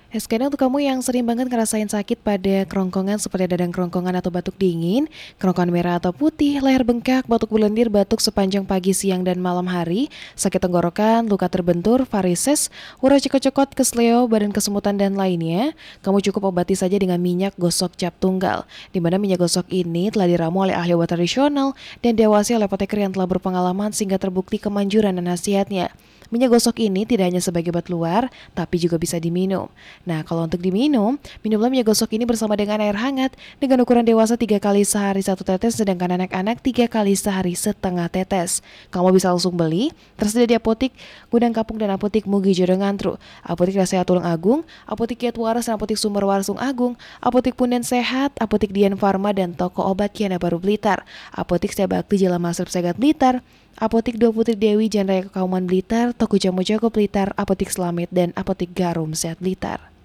Sekarang untuk kamu yang sering banget ngerasain sakit pada kerongkongan seperti dadang kerongkongan atau batuk dingin, kerongkongan merah atau putih, leher bengkak, batuk berlendir, batuk sepanjang pagi, siang, dan malam hari, sakit tenggorokan, luka terbentur, varises, urat cekot-cekot, kesleo, badan kesemutan, dan lainnya, kamu cukup obati saja dengan minyak gosok cap tunggal, di mana minyak gosok ini telah diramu oleh ahli obat tradisional dan diawasi oleh apoteker yang telah berpengalaman sehingga terbukti kemanjuran dan khasiatnya. Minyak gosok ini tidak hanya sebagai obat luar, tapi juga bisa diminum. Nah, kalau untuk diminum, minumlah minyak gosok ini bersama dengan air hangat dengan ukuran dewasa 3 kali sehari 1 tetes, sedangkan anak-anak 3 kali sehari setengah tetes. Kamu bisa langsung beli, tersedia di apotik Gudang Kapuk dan apotik Mugi Jodo Ngantru, apotik Rasea Tulung Agung, apotik Kiat Waras dan apotik Sumber Warsung Agung, apotik Punden Sehat, apotik Dian Farma dan toko obat Kiana Baru Blitar, apotik Setia Jalan Masrep Segat Blitar, Apotik Dua Putri Dewi Jalan Raya Kauman Blitar, Toko Jamu Joko Blitar, Apotik Slamet, dan Apotik Garum Sehat Blitar.